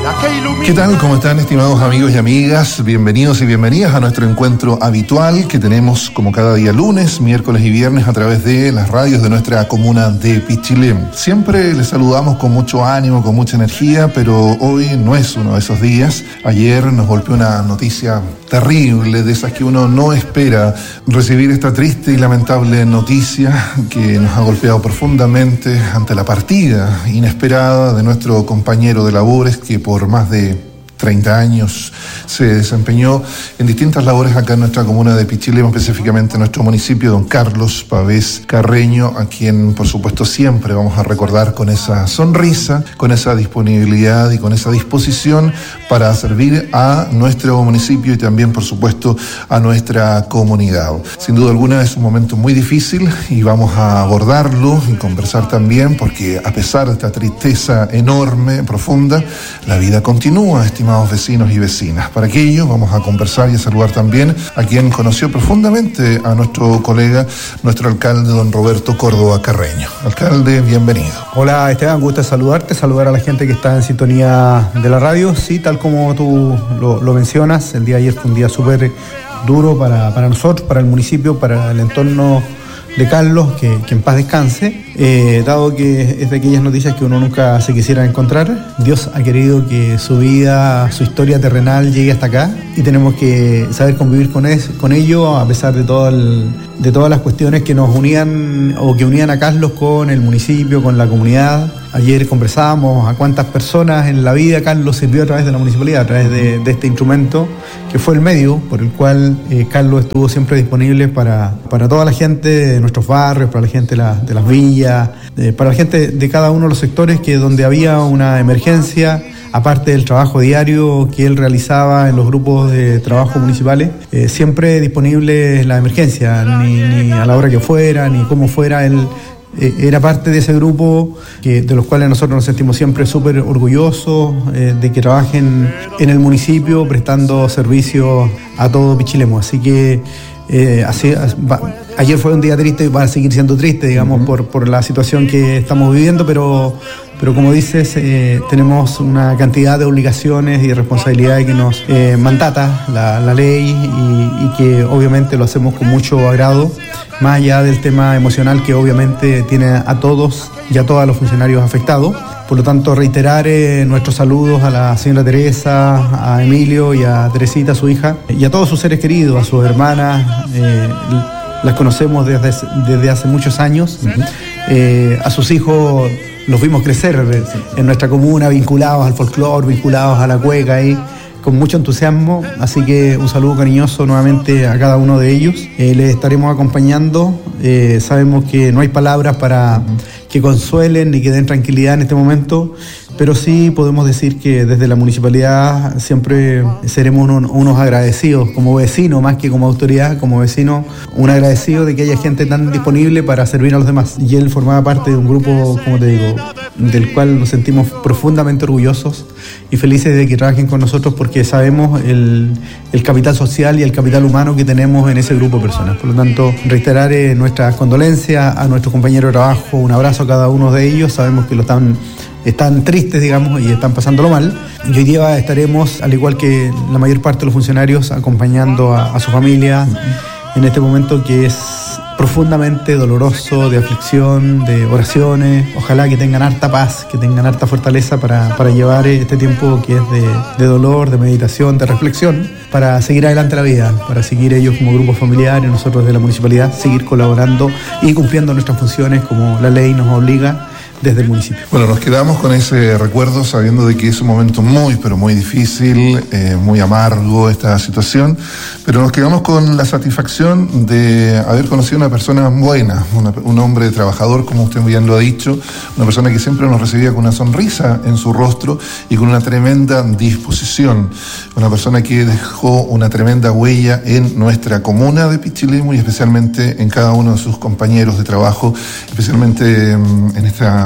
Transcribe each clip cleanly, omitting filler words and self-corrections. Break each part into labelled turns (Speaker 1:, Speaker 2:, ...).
Speaker 1: ¿Qué tal? ¿Cómo están, estimados amigos y amigas? Bienvenidos y bienvenidas a nuestro encuentro habitual que tenemos como cada día lunes, miércoles y viernes a través de las radios de nuestra comuna de Pichilemu. Siempre les saludamos con mucho ánimo, con mucha energía, pero hoy no es uno de esos días. Ayer nos golpeó una noticia terrible, de esas que uno no espera recibir, esta triste y lamentable noticia que nos ha golpeado profundamente ante la partida inesperada de nuestro compañero de labores que por más de 30 años se desempeñó en distintas labores acá en nuestra comuna de Pichilemu, específicamente en nuestro municipio, don Carlos Pavés Carreño, a quien por supuesto siempre vamos a recordar con esa sonrisa, con esa disponibilidad y con esa disposición para servir a nuestro municipio y también por supuesto a nuestra comunidad. Sin duda alguna es un momento muy difícil y vamos a abordarlo y conversar también, porque a pesar de esta tristeza enorme, profunda, la vida continúa, estimados vecinos y vecinas. Para aquello vamos a conversar y a saludar también a quien conoció profundamente a nuestro colega, nuestro alcalde, don Roberto Córdoba Carreño. Alcalde, bienvenido.
Speaker 2: Hola Esteban, gusto saludarte, saludar a la gente que está en sintonía de la radio. Sí, tal como tú lo mencionas, el día de ayer fue un día súper duro para nosotros, para el municipio, para el entorno de Carlos, que en paz descanse, dado que es de aquellas noticias que uno nunca se quisiera encontrar. Dios ha querido que su vida, su historia terrenal llegue hasta acá y tenemos que saber convivir con ello a pesar de todas las cuestiones que nos unían o que unían a Carlos con el municipio, con la comunidad. Ayer conversábamos a cuántas personas en la vida Carlos sirvió a través de la municipalidad, a través de este instrumento que fue el medio por el cual Carlos estuvo siempre disponible para toda la gente de nuestros barrios, para la gente de las villas, para la gente de cada uno de los sectores que donde había una emergencia, aparte del trabajo diario que él realizaba en los grupos de trabajo municipales, siempre disponible en la emergencia, ni a la hora que fuera, ni cómo fuera. Él era parte de ese grupo de los cuales nosotros nos sentimos siempre súper orgullosos de que trabajen en el municipio prestando servicios a todo Pichilemu. Así que ayer fue un día triste y va a seguir siendo triste, digamos, por la situación que estamos viviendo, pero como dices, tenemos una cantidad de obligaciones y responsabilidades que nos mandata la ley y que obviamente lo hacemos con mucho agrado, más allá del tema emocional que obviamente tiene a todos y a todos los funcionarios afectados. Por lo tanto, reiterar nuestros saludos a la señora Teresa, a Emilio y a Teresita, su hija, y a todos sus seres queridos, a sus hermanas. Las conocemos desde hace muchos años. A sus hijos los vimos crecer en nuestra comuna, vinculados al folclore, vinculados a la cueca ahí, con mucho entusiasmo. Así que un saludo cariñoso nuevamente a cada uno de ellos. Les estaremos acompañando. Sabemos que no hay palabras para que consuelen ni que den tranquilidad en este momento, pero sí podemos decir que desde la municipalidad siempre seremos unos agradecidos como vecino, más que como autoridad, como vecino, un agradecido de que haya gente tan disponible para servir a los demás. Y él formaba parte de un grupo, como te digo, del cual nos sentimos profundamente orgullosos y felices de que trabajen con nosotros, porque sabemos el capital social y el capital humano que tenemos en ese grupo de personas. Por lo tanto, reiterar nuestras condolencias a nuestros compañeros de trabajo, un abrazo a cada uno de ellos. Sabemos que están tristes, digamos, y están pasándolo mal. Y hoy día estaremos, al igual que la mayor parte de los funcionarios, acompañando a su familia en este momento que es profundamente doloroso, de aflicción, de oraciones. Ojalá que tengan harta paz, que tengan harta fortaleza para llevar este tiempo que es de dolor, de meditación, de reflexión, para seguir adelante la vida, para seguir ellos como grupo familiar y nosotros de la municipalidad, seguir colaborando y cumpliendo nuestras funciones como la ley nos obliga desde el municipio.
Speaker 1: Bueno, nos quedamos con ese recuerdo sabiendo de que es un momento muy, pero muy difícil, muy amargo esta situación, pero nos quedamos con la satisfacción de haber conocido a una persona buena, un hombre trabajador, como usted bien lo ha dicho, una persona que siempre nos recibía con una sonrisa en su rostro y con una tremenda disposición, una persona que dejó una tremenda huella en nuestra comuna de Pichilemu y especialmente en cada uno de sus compañeros de trabajo, especialmente en esta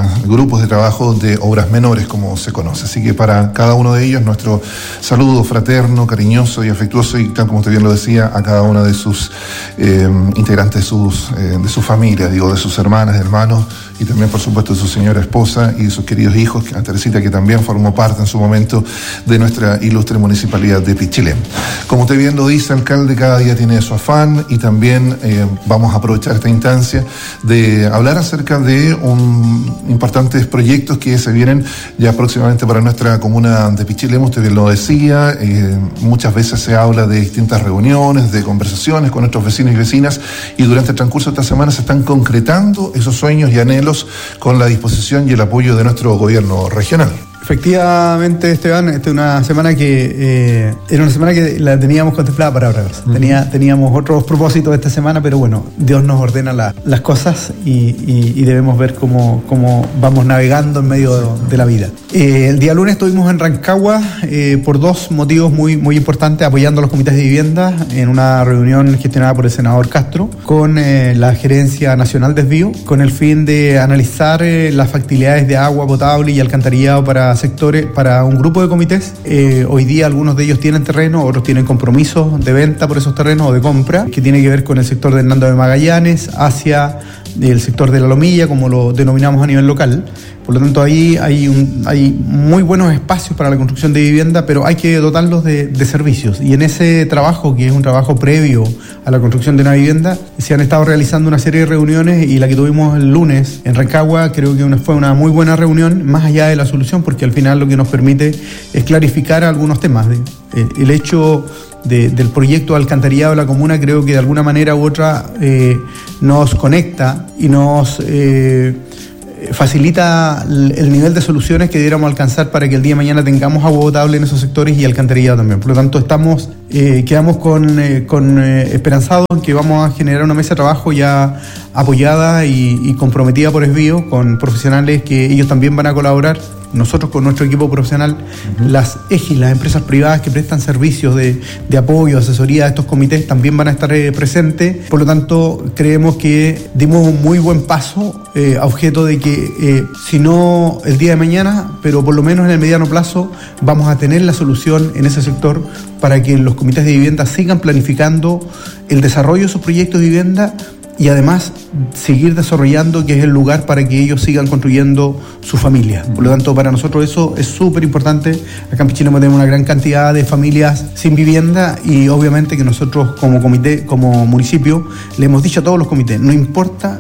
Speaker 1: grupos de trabajo de obras menores, como se conoce. Así que para cada uno de ellos nuestro saludo fraterno, cariñoso y afectuoso, y tal como usted bien lo decía, a cada una de sus integrantes de su familia, de sus hermanas, hermanos, y también por supuesto de su señora esposa y de sus queridos hijos, a Teresita, que también formó parte en su momento de nuestra ilustre municipalidad de Pichilemu. Como usted bien lo dice, alcalde, cada día tiene su afán, y también vamos a aprovechar esta instancia de hablar acerca de importantes proyectos que se vienen ya próximamente para nuestra comuna de Pichilemu. Usted bien lo decía, muchas veces se habla de distintas reuniones, de conversaciones con nuestros vecinos y vecinas, y durante el transcurso de esta semana se están concretando esos sueños y anhelos con la disposición y el apoyo de nuestro gobierno regional.
Speaker 2: Efectivamente, Esteban, esta es una semana que era una semana que la teníamos contemplada para ahora. Teníamos otros propósitos esta semana, pero bueno, Dios nos ordena las cosas y debemos ver cómo vamos navegando en medio de la vida. El día lunes estuvimos en Rancagua por dos motivos muy importantes, apoyando a los comités de vivienda en una reunión gestionada por el senador Castro con la Gerencia Nacional de Desvío, con el fin de analizar las factibilidades de agua potable y alcantarillado para sectores, para un grupo de comités. Hoy día algunos de ellos tienen terreno, otros tienen compromisos de venta por esos terrenos o de compra, que tiene que ver con el sector de Hernando de Magallanes hacia el sector de La Lomilla, como lo denominamos a nivel local. Por lo tanto, ahí hay muy buenos espacios para la construcción de vivienda, pero hay que dotarlos de servicios. Y en ese trabajo, que es un trabajo previo a la construcción de una vivienda, se han estado realizando una serie de reuniones, y la que tuvimos el lunes en Rancagua creo que fue una muy buena reunión, más allá de la solución, porque al final lo que nos permite es clarificar algunos temas. El hecho del proyecto de alcantarillado de la comuna, creo que de alguna manera u otra nos conecta y nos facilita el nivel de soluciones que debiéramos alcanzar para que el día de mañana tengamos agua potable en esos sectores y alcantarillado también. Por lo tanto, quedamos esperanzados en que vamos a generar una mesa de trabajo ya apoyada y comprometida por Desvío, con profesionales que ellos también van a colaborar. Nosotros con nuestro equipo profesional, las EGI, las empresas privadas que prestan servicios de apoyo, asesoría a estos comités, también van a estar presentes. Por lo tanto, creemos que dimos un muy buen paso a objeto de que, si no el día de mañana, pero por lo menos en el mediano plazo, vamos a tener la solución en ese sector para que los comités de vivienda sigan planificando el desarrollo de sus proyectos de vivienda, y además seguir desarrollando, que es el lugar para que ellos sigan construyendo su familia. Por lo tanto, para nosotros eso es súper importante. Acá en Pichilemu tenemos una gran cantidad de familias sin vivienda, y obviamente que nosotros como comité, como municipio, le hemos dicho a todos los comités, no importa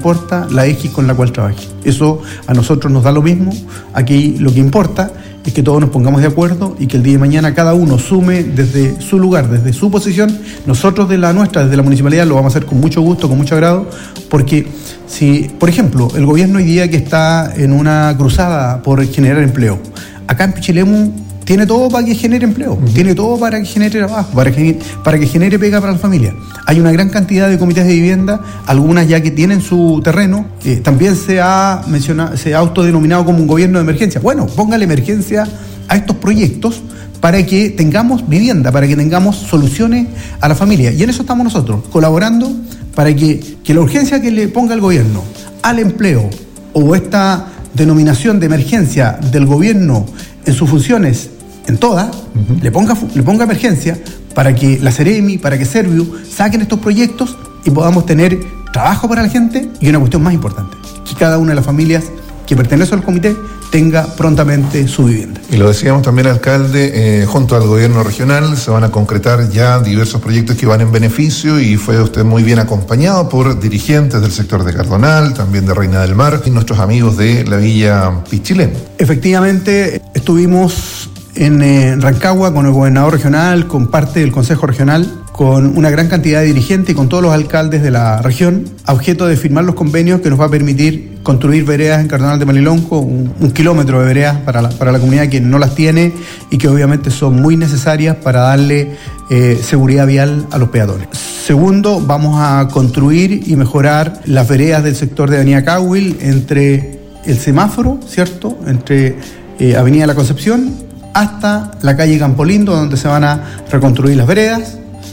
Speaker 2: la EGI con la cual trabaje. Eso a nosotros nos da lo mismo. Aquí lo que importa es que todos nos pongamos de acuerdo y que el día de mañana cada uno sume desde su lugar, desde su posición. Nosotros desde la municipalidad, lo vamos a hacer con mucho gusto, con mucho agrado, porque si, por ejemplo, el gobierno hoy día que está en una cruzada por generar empleo, acá en Pichilemu tiene todo para que genere empleo, tiene todo para que genere trabajo, para que genere pega para la familia. Hay una gran cantidad de comités de vivienda, algunas ya que tienen su terreno. También se ha autodenominado como un gobierno de emergencia. Bueno, póngale emergencia a estos proyectos para que tengamos vivienda, para que tengamos soluciones a la familia. Y en eso estamos nosotros, colaborando para que la urgencia que le ponga el gobierno al empleo, o esta denominación de emergencia del gobierno en sus funciones, en todas, le ponga emergencia, para que la Ceremi, para que Serviu saquen estos proyectos y podamos tener trabajo para la gente, y una cuestión más importante, que cada una de las familias que pertenece al comité tenga prontamente su vivienda.
Speaker 1: Y lo decíamos también, alcalde, junto al gobierno regional se van a concretar ya diversos proyectos que van en beneficio, y fue usted muy bien acompañado por dirigentes del sector de Cardonal, también de Reina del Mar, y nuestros amigos de la Villa Pichilemu.
Speaker 2: Efectivamente, estuvimos en Rancagua con el gobernador regional, con parte del Consejo Regional, con una gran cantidad de dirigentes y con todos los alcaldes de la región, a objeto de firmar los convenios que nos va a permitir construir veredas en Cardonal de Malilonco, un kilómetro de veredas para la comunidad que no las tiene, y que obviamente son muy necesarias para darle seguridad vial a los peatones. Segundo, vamos a construir y mejorar las veredas del sector de Avenida Cahuil, entre el semáforo, ¿cierto?, entre Avenida La Concepción hasta la calle Campolindo, donde se van a reconstruir las veredas.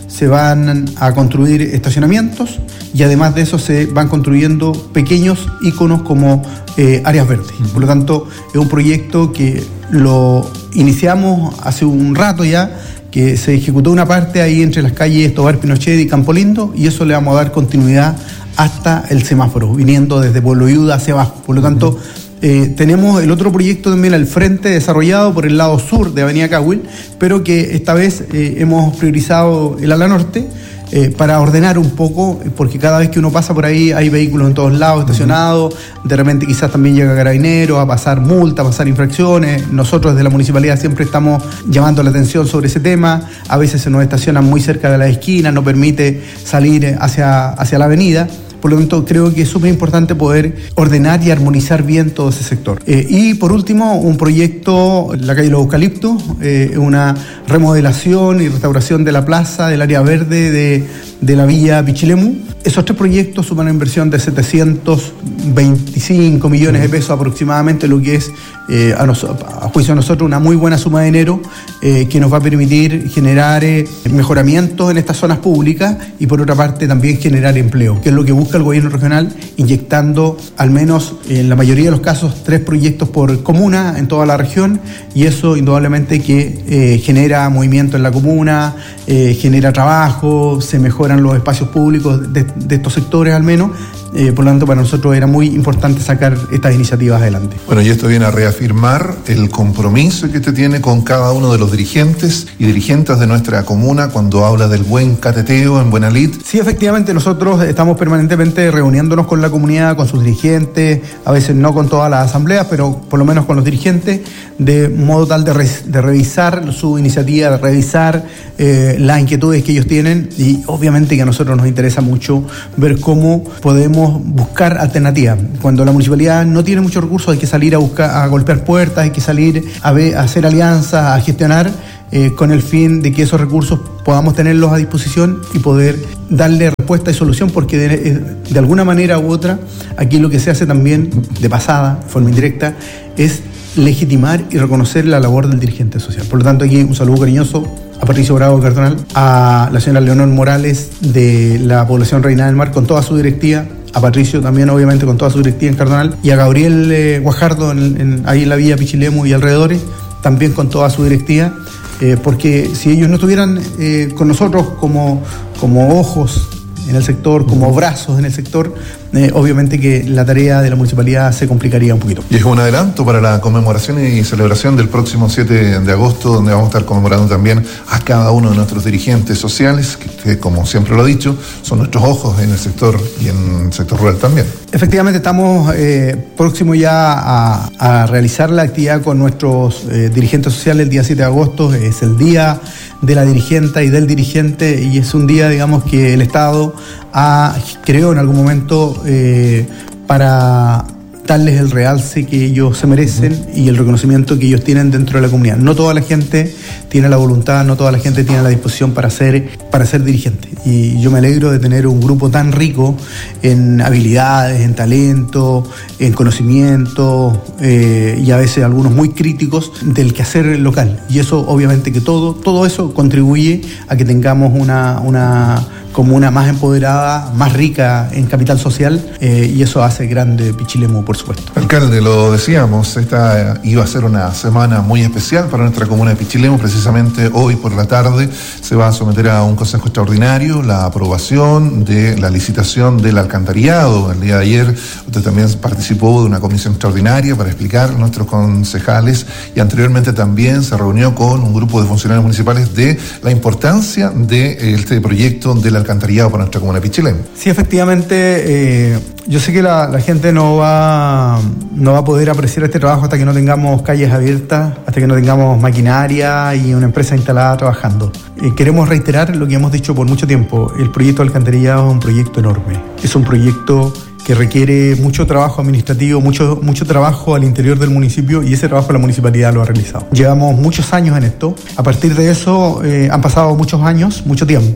Speaker 2: se van a construir estacionamientos y además de eso se van construyendo pequeños íconos como áreas verdes. Por lo tanto, es un proyecto que lo iniciamos hace un rato ya, que se ejecutó una parte ahí entre las calles Tobar Pinochet y Campo Lindo, y eso le vamos a dar continuidad hasta el semáforo, viniendo desde Pueblo Viuda hacia abajo. Por lo tanto, tenemos el otro proyecto también al frente, desarrollado por el lado sur de Avenida Cahuil, pero que esta vez hemos priorizado el ala norte, para ordenar un poco, porque cada vez que uno pasa por ahí hay vehículos en todos lados estacionados, de repente quizás también llega Carabineros a pasar multas, a pasar infracciones. Nosotros desde la municipalidad siempre estamos llamando la atención sobre ese tema. A veces se nos estacionan muy cerca de la esquina, no permite salir hacia la avenida. Por lo tanto, creo que es súper importante poder ordenar y armonizar bien todo ese sector. Y por último, un proyecto, la calle Los Eucaliptos, una remodelación y restauración de la plaza, del área verde de la Villa Pichilemu. Esos 3 proyectos suman una inversión de 725 millones de pesos aproximadamente, lo que es, a juicio de nosotros, una muy buena suma de dinero que nos va a permitir generar mejoramientos en estas zonas públicas y por otra parte también generar empleo, que es lo que busca el gobierno regional, inyectando al menos en la mayoría de los casos 3 proyectos por comuna en toda la región, y eso indudablemente que genera movimiento en la comuna, genera trabajo, se mejoran los espacios públicos de estos sectores al menos. Por lo tanto, para nosotros era muy importante sacar estas iniciativas adelante.
Speaker 1: Bueno, y esto viene a reafirmar el compromiso que usted tiene con cada uno de los dirigentes y dirigentes de nuestra comuna cuando habla del buen cateteo en buena lid.
Speaker 2: Sí, efectivamente, nosotros estamos permanentemente reuniéndonos con la comunidad, con sus dirigentes, a veces no con todas las asambleas, pero por lo menos con los dirigentes, de modo tal de revisar su iniciativa, de revisar las inquietudes que ellos tienen, y obviamente que a nosotros nos interesa mucho ver cómo podemos buscar alternativas. Cuando la municipalidad no tiene muchos recursos, hay que salir a golpear puertas, hay que salir a hacer alianzas, a gestionar, con el fin de que esos recursos podamos tenerlos a disposición y poder darle respuesta y solución, porque de alguna manera u otra, aquí lo que se hace también de pasada, de forma indirecta, es legitimar y reconocer la labor del dirigente social. Por lo tanto, aquí un saludo cariñoso a Patricio Bravo Cardonal, a la señora Leonor Morales de la población Reina del Mar con toda su directiva, a Patricio también obviamente con toda su directiva en Cardonal, y a Gabriel Guajardo ahí en la Villa Pichilemu y alrededores también con toda su directiva, porque si ellos no estuvieran con nosotros como ojos en el sector, como brazos en el sector, obviamente que la tarea de la municipalidad se complicaría un poquito.
Speaker 1: Y es un adelanto para la conmemoración y celebración del próximo 7 de agosto, donde vamos a estar conmemorando también a cada uno de nuestros dirigentes sociales, que como siempre lo he dicho, son nuestros ojos en el sector y en el sector rural también.
Speaker 2: Efectivamente, estamos próximos ya a realizar la actividad con nuestros dirigentes sociales. El día 7 de agosto es el día de la dirigenta y del dirigente, y es un día, digamos, que el Estado creó en algún momento para darles el realce que ellos se merecen y el reconocimiento que ellos tienen dentro de la comunidad. No toda la gente tiene la voluntad, no toda la gente tiene la disposición para ser dirigente. Y yo me alegro de tener un grupo tan rico en habilidades, en talento, en conocimiento, y a veces algunos muy críticos del quehacer local. Y eso, obviamente que todo eso contribuye a que tengamos una comuna más empoderada, más rica en capital social, y eso hace grande Pichilemu, por supuesto.
Speaker 1: Alcalde, lo decíamos, esta iba a ser una semana muy especial para nuestra comuna de Pichilemu. Precisamente hoy por la tarde se va a someter a un consejo extraordinario la aprobación de la licitación del alcantarillado. El día de ayer usted también participó de una comisión extraordinaria para explicar a nuestros concejales, y anteriormente también se reunió con un grupo de funcionarios municipales de la importancia de este proyecto del alcantarillado para nuestra comuna de Pichilemu.
Speaker 2: Sí, efectivamente, yo sé que la gente no va a poder apreciar este trabajo hasta que no tengamos calles abiertas, hasta que no tengamos maquinaria y una empresa instalada trabajando. Queremos reiterar lo que hemos dicho por mucho tiempo: el proyecto del alcantarillado es un proyecto enorme, es un proyecto que requiere mucho trabajo administrativo, mucho trabajo al interior del municipio, y ese trabajo la municipalidad lo ha realizado. Llevamos muchos años en esto. A partir de eso han pasado muchos años, mucho tiempo,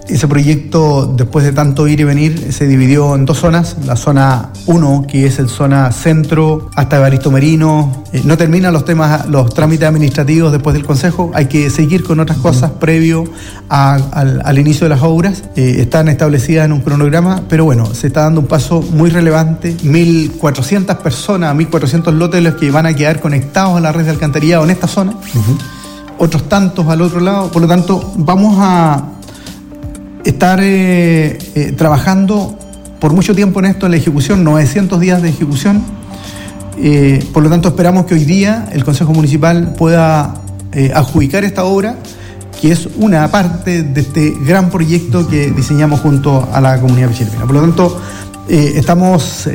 Speaker 2: Ese proyecto, después de tanto ir y venir, se dividió en 2 zonas. La zona 1, que es el zona centro hasta Evaristo Merino. No terminan los trámites administrativos después del Consejo. Hay que seguir con otras cosas previo al inicio de las obras. Están establecidas en un cronograma, pero bueno, se está dando un paso muy relevante. 1.400 personas, 1.400 lotes los que van a quedar conectados a la red de alcantarillado en esta zona. Otros tantos al otro lado. Por lo tanto, vamos a estar trabajando por mucho tiempo en esto, en la ejecución, 900 días de ejecución. Por lo tanto, esperamos que hoy día el Consejo Municipal pueda adjudicar esta obra, que es una parte de este gran proyecto que diseñamos junto a la comunidad pichilemu. Por lo tanto, estamos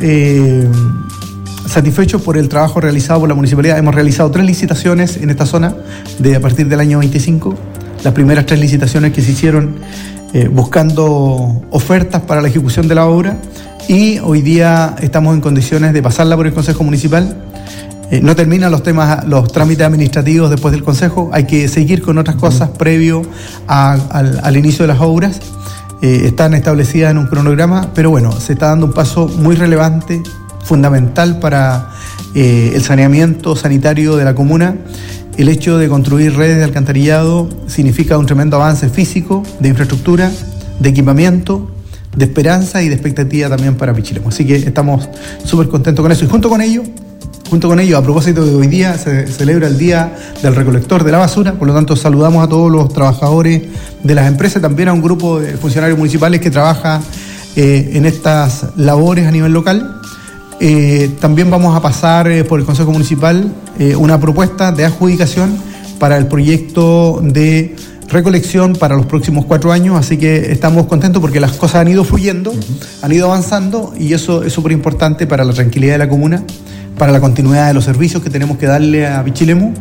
Speaker 2: satisfechos por el trabajo realizado por la municipalidad. Hemos realizado 3 licitaciones en esta zona a partir del año 25. Las primeras 3 licitaciones que se hicieron buscando ofertas para la ejecución de la obra, y hoy día estamos en condiciones de pasarla por el Consejo Municipal. No terminan los trámites administrativos después del Consejo. Hay que seguir con otras cosas previo al inicio de las obras. Están establecidas en un cronograma, pero bueno, se está dando un paso muy relevante, fundamental para el saneamiento sanitario de la comuna. El hecho de construir redes de alcantarillado significa un tremendo avance físico, de infraestructura, de equipamiento, de esperanza y de expectativa también para Pichilemu. Así que estamos súper contentos con eso. Y junto con ello, a propósito de hoy día, se celebra el Día del Recolector de la Basura. Por lo tanto, saludamos a todos los trabajadores de las empresas, también a un grupo de funcionarios municipales que trabaja en estas labores a nivel local. También vamos a pasar por el Consejo Municipal una propuesta de adjudicación para el proyecto de recolección para los próximos 4 años, así que estamos contentos porque las cosas han ido fluyendo, han ido avanzando, y eso es súper importante para la tranquilidad de la comuna, para la continuidad de los servicios que tenemos que darle a Pichilemu,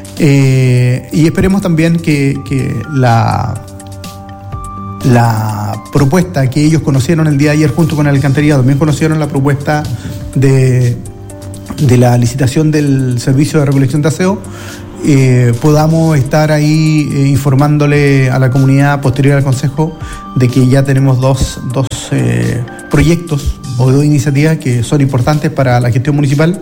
Speaker 2: y esperemos también que la propuesta que ellos conocieron el día de ayer junto con el alcantarillado, también conocieron la propuesta de la licitación del servicio de recolección de aseo, podamos estar ahí informándole a la comunidad posterior al Consejo de que ya tenemos dos proyectos o 2 iniciativas que son importantes para la gestión municipal,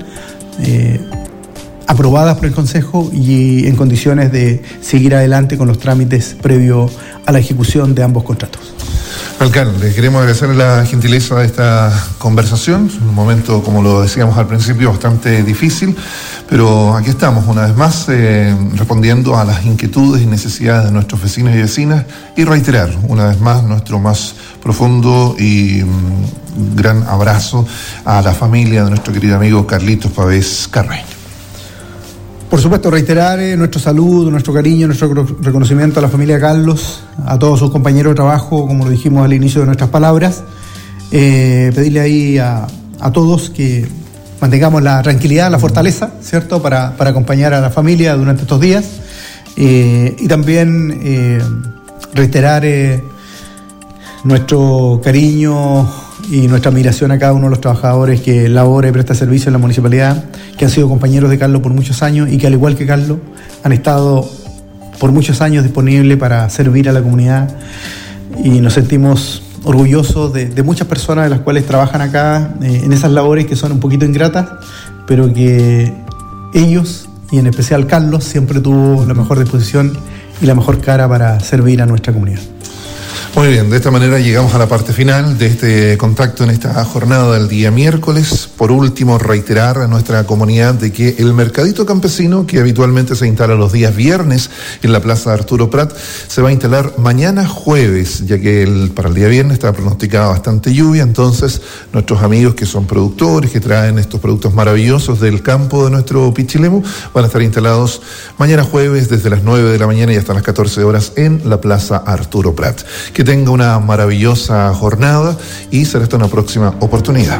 Speaker 2: aprobadas por el Consejo y en condiciones de seguir adelante con los trámites previos a la ejecución de ambos contratos.
Speaker 1: Alcalde, queremos agradecer la gentileza de esta conversación, un momento, como lo decíamos al principio, bastante difícil, pero aquí estamos una vez más respondiendo a las inquietudes y necesidades de nuestros vecinos y vecinas, y reiterar una vez más nuestro más profundo y gran abrazo a la familia de nuestro querido amigo Carlitos Pavés Carreño.
Speaker 2: Por supuesto, reiterar nuestro saludo, nuestro cariño, nuestro reconocimiento a la familia Carlos, a todos sus compañeros de trabajo, como lo dijimos al inicio de nuestras palabras. Pedirle ahí a todos que mantengamos la tranquilidad, la fortaleza, ¿cierto?, para acompañar a la familia durante estos días. Y también reiterar nuestro cariño y nuestra admiración a cada uno de los trabajadores que labora y presta servicio en la municipalidad, que han sido compañeros de Carlos por muchos años y que, al igual que Carlos, han estado por muchos años disponibles para servir a la comunidad, y nos sentimos orgullosos de muchas personas de las cuales trabajan acá en esas labores que son un poquito ingratas, pero que ellos, y en especial Carlos, siempre tuvo la mejor disposición y la mejor cara para servir a nuestra comunidad.
Speaker 1: Muy bien, de esta manera llegamos a la parte final de este contacto en esta jornada del día miércoles. Por último, reiterar a nuestra comunidad de que el mercadito campesino, que habitualmente se instala los días viernes en la Plaza Arturo Prat, se va a instalar mañana jueves, ya que para el día viernes está pronosticada bastante lluvia. Entonces, nuestros amigos que son productores, que traen estos productos maravillosos del campo de nuestro Pichilemu, van a estar instalados mañana jueves desde las 9 de la mañana y hasta las 14 horas en la Plaza Arturo Prat. Que tenga una maravillosa jornada y será hasta una próxima oportunidad.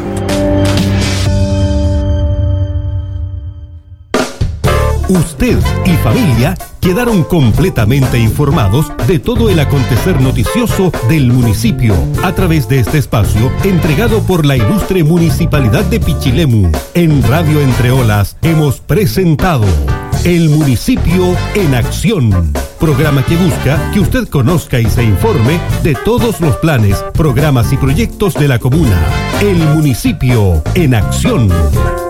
Speaker 3: Usted y familia quedaron completamente informados de todo el acontecer noticioso del municipio a través de este espacio entregado por la ilustre Municipalidad de Pichilemu. En Radio Entre Olas hemos presentado El Municipio en Acción. programa que busca que usted conozca y se informe de todos los planes, programas y proyectos de la comuna. El Municipio en Acción.